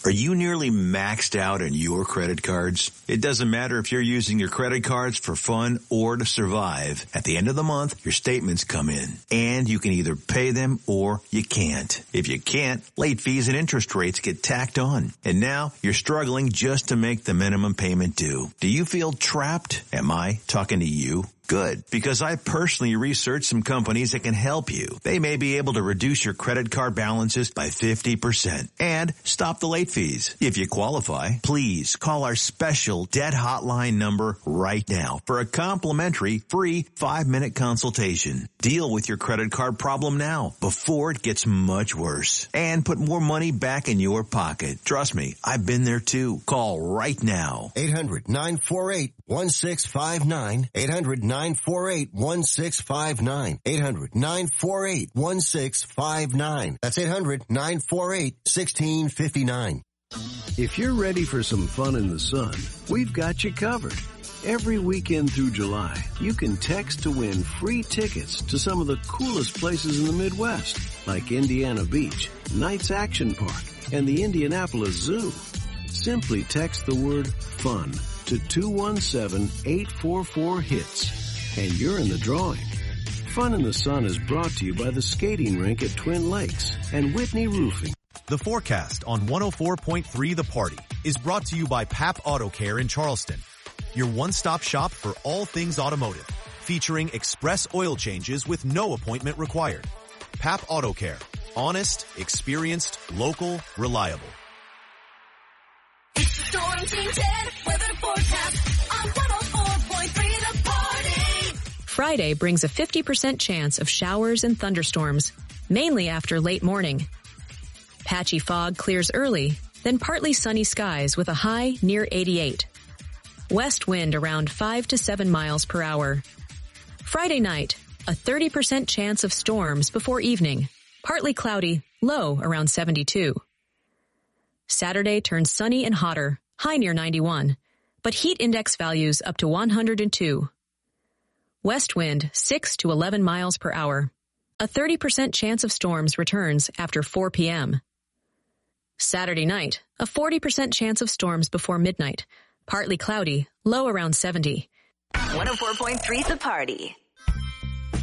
Are you nearly maxed out on your credit cards? It doesn't matter if you're using your credit cards for fun or to survive. At the end of the month, your statements come in, and you can either pay them or you can't. If you can't, late fees and interest rates get tacked on. And now you're struggling just to make the minimum payment due. Do you feel trapped? Am I talking to you? Good, because I personally researched some companies that can help you. They may be able to reduce your credit card balances by 50% and stop the late fees. If you qualify, please call our special debt hotline number right now for a complimentary free 5-minute consultation. Deal with your credit card problem now before it gets much worse and put more money back in your pocket. Trust me, I've been there too. Call right now. 800-948-1659. 800-948-1659. 800-948-1659. That's 800-948-1659. If you're ready for some fun in the sun, we've got you covered. Every weekend through July, you can text to win free tickets to some of the coolest places in the Midwest, like Indiana Beach, Knights Action Park, and the Indianapolis Zoo. Simply text the word FUN to 217-844-HITS, and you're in the drawing. Fun in the Sun is brought to you by the skating rink at Twin Lakes and Whitney Roofing. The forecast on 104.3 The Party is brought to you by PAP Auto Care in Charleston, your one-stop shop for all things automotive, featuring express oil changes with no appointment required. PAP Auto Care. Honest, experienced, local, reliable. It's the Storm Team 10 weather forecast on 104.3 The Party. Friday brings a 50% chance of showers and thunderstorms, mainly after late morning. Patchy fog clears early, then partly sunny skies with a high near 88. West wind around 5 to 7 miles per hour. Friday night, a 30% chance of storms before evening, partly cloudy, low around 72. Saturday turns sunny and hotter, high near 91, but heat index values up to 102. West wind 6 to 11 miles per hour. A 30% chance of storms returns after 4 p.m. Saturday night, a 40% chance of storms before midnight, partly cloudy, low around 70. 104.3 The Party.